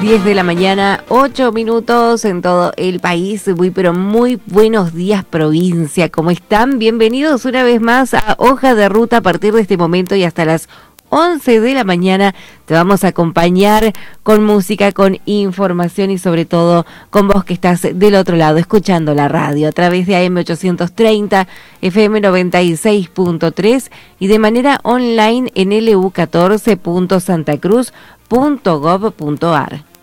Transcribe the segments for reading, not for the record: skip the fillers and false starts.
10 de la mañana, 8 minutos en todo el país. Muy, pero muy buenos días, provincia. ¿Cómo están? Bienvenidos una vez más a Hoja de Ruta. A partir de este momento y hasta las 11 de la mañana te vamos a acompañar con música, con información y sobre todo con vos que estás del otro lado escuchando la radio a través de AM 830, FM 96.3 y de manera online en lu14.santacruz.gov.ar.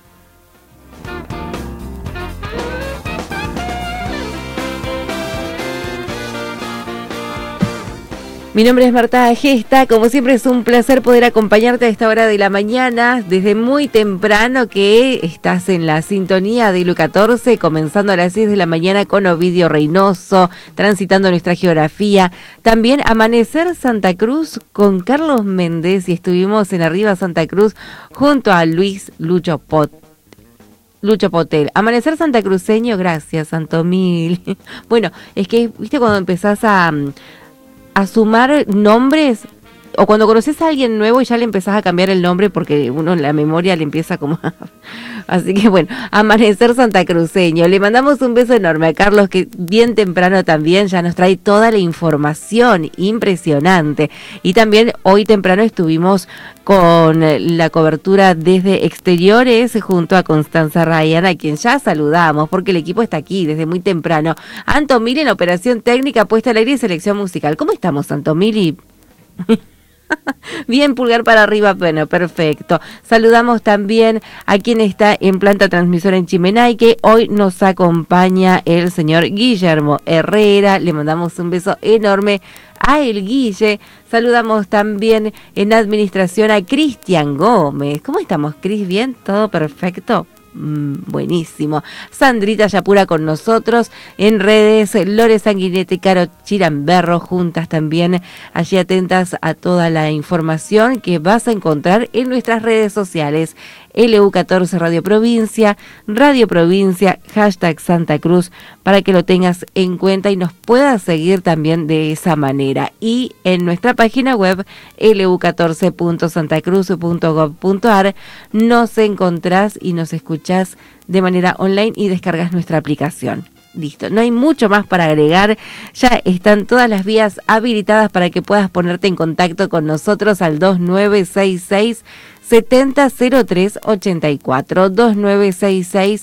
Mi nombre es Marta Gesta, como siempre es un placer poder acompañarte a esta hora de la mañana, desde muy temprano que estás en la sintonía de LU14, comenzando a las 6 de la mañana con Ovidio Reynoso, transitando nuestra geografía. También Amanecer Santa Cruz con Carlos Méndez y estuvimos en Arriba Santa Cruz junto a Lucho Potel. Amanecer santacruceño, gracias, Santomil. Bueno, es que, viste, cuando empezás a sumar nombres, o cuando conoces a alguien nuevo y ya le empezás a cambiar el nombre porque uno en la memoria le empieza como así que bueno, Amanecer santacruceño. Le mandamos un beso enorme a Carlos, que bien temprano también ya nos trae toda la información impresionante. Y también hoy temprano estuvimos con la cobertura desde exteriores junto a Constanza Ryan, a quien ya saludamos porque el equipo está aquí desde muy temprano. Antomil en operación técnica, puesta al aire y selección musical. ¿Cómo estamos, Antomil? Bien, pulgar para arriba, bueno, perfecto. Saludamos también a quien está en planta transmisora en Chimenay, hoy nos acompaña el señor Guillermo Herrera. Le mandamos un beso enorme a el Guille. Saludamos también en administración a Cristian Gómez. ¿Cómo estamos, Cris? ¿Bien? ¿Todo perfecto? Buenísimo. Sandrita Yapura con nosotros en redes, Lore Sanguinetti, Caro Chiramberro, juntas también, allí atentas a toda la información que vas a encontrar en nuestras redes sociales. LU14 Radio Provincia, hashtag Santa Cruz, para que lo tengas en cuenta y nos puedas seguir también de esa manera. Y en nuestra página web, lu14.santacruz.gov.ar, nos encontrás y nos escuchás de manera online y descargas nuestra aplicación. Listo, no hay mucho más para agregar, ya están todas las vías habilitadas para que puedas ponerte en contacto con nosotros al 2966 700384, 2966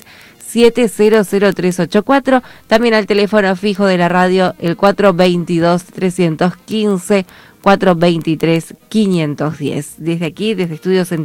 700384, también al teléfono fijo de la radio, el 422-315, 423-510. Desde aquí, desde Estudios